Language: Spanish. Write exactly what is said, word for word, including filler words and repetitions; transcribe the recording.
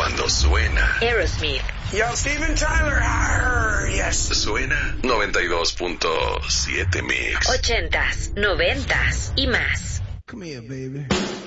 Cuando suena Aerosmith. Yo, Steven Tyler. Arr, yes. Suena noventa y dos punto siete Mix. Ochentas, noventas y más. Come here, baby.